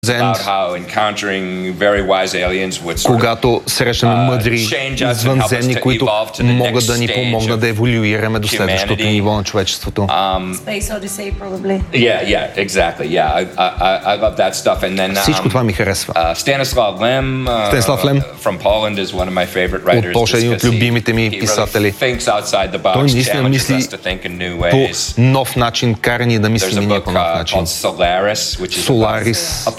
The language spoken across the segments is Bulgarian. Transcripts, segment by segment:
когато срещаме мъдри извънземни, които могат да ни помогнат да еволюираме до следващото ниво на човечеството. Space Odyssey, probably. Yeah, exactly. Yeah, I love that stuff. And then Всичко това ми харесва. Stanislav Lem from Poland is one of my favorite writers. От Полша е един от любимите ми писатели. Той наистина мисли по нов начин, кара ни да мислим и ние по нов начин. Solaris.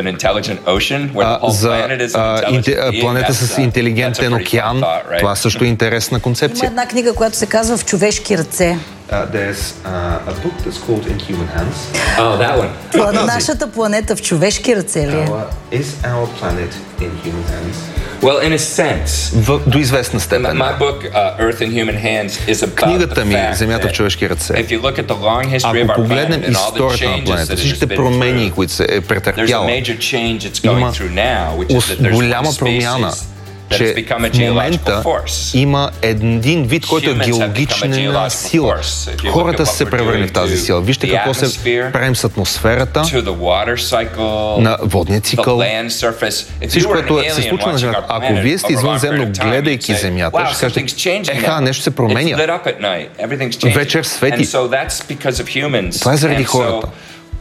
За планета с интелигентен океан. Това също е интересна концепция. Има една книга, която се казва "В човешки ръце". There's a book that's called In Human Hands. Oh, that one. Нашата планета в човешки ръце ли е? Is our planet in human hands? Well, in a sense. До известна степен. My book, Earth in Human Hands, is about Книгата ми "Земята в човешки ръце". Ако погледнем историята на планета, всичките промени, които се е претърпяла, има голяма промяна, че в момента има един вид, който е геологична сила. Хората са се превърнали в тази сила. Вижте какво се правим с атмосферата, на водния цикъл. Всичко, което се случва на Земята. Ако вие сте извънземно, гледайки Земята, ще кажете, нещо се променя. Вечер свети. Това е заради хората.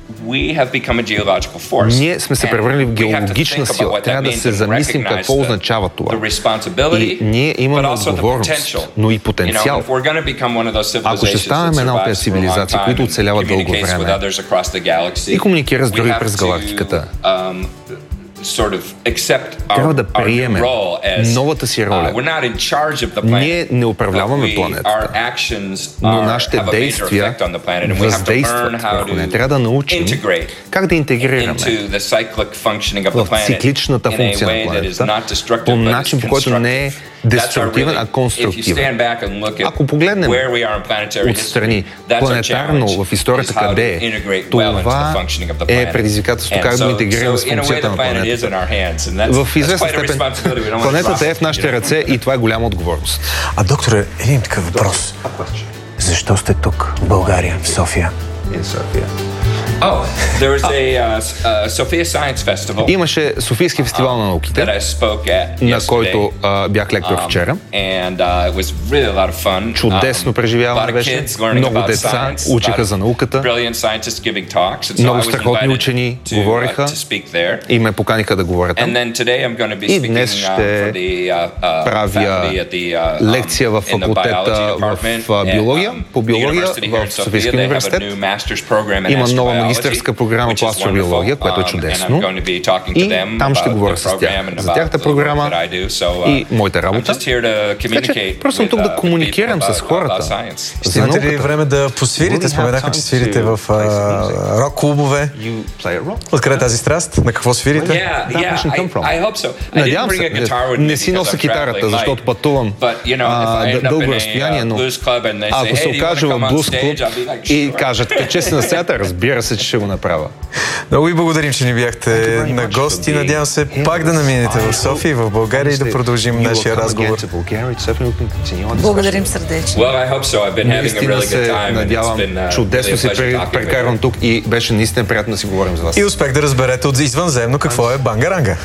Ние сме се превърнали в геологична сила. Трябва да се замислим какво означава това. И ние имаме отговорност, но и потенциал. Ако ще станем една от тези цивилизации, които оцеляват дълго време и комуникира с други през галактиката, трябва да приемем новата си роля. Ние не управляваме планетата, но нашите действия въздействат върху нея. Трябва да научим как да интегрираме в цикличната функция на планетата по начин, по който не е деструктивен, а конструктивен. Ако погледнем отстрани планетарно в историята къде е, това е предизвикателство как да го интегрираме с функцията на планетата. В известна степен планетата е в нашите ръце и това е голяма отговорност. Докторе, един такъв въпрос. Защо сте тук, в България, в София? There was a Sophia Science Festival. Имаше Софийски фестивал на науките, на който бях лектор вчера. Чудесно преживяване беше. Много деца учиха за науката. Много страхотни учени говориха и ме поканиха да говоря там. И днес ще правя лекция в факултета в биология, по биология в Софийския университет. Има нова магистърска програма по астробиология, което е чудесно. И там ще говоря с тях за тяхната програма и моята работа. Така че просто съм тук да комуникирам с хората. Ще имате ли време да посвирите? Споменаха, че свирите в рок-клубове. Откъде е тази страст? На какво свирите? Надявам се. Не си нося китарата, защото пътувам дълго разстояние, но ако се окажа в блуз клуб и кажат, каче си на сцената, разбира се, че ще го направя. Много ви благодарим, че ни бяхте на гости. Надявам се пак да наминете в София и в България и да продължим нашия разговор. Благодарим сърдечно. Наистина се надявам. Чудесно си прекарвам тук и беше наистина приятно да си говорим с вас. И успех да разберете от извънземно какво е бангаранга.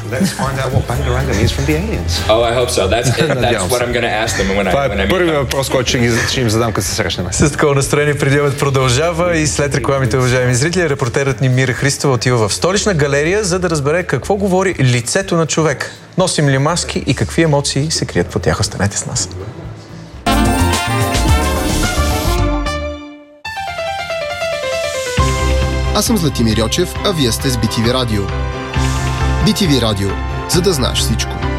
Това е първият въпрос, който ще им задам, като се срещнем. С такова настроение предаването продължава и след рекламите, уважаеми зрители, репортерът ни Мира Христова отива в Столична галерия, за да разбере какво говори лицето на човек. Носим ли маски и какви емоции се крият по тях? Останете с нас. Аз съм Златимир Йочев, а вие сте с BTV Радио. BTV Радио, за да знаеш всичко.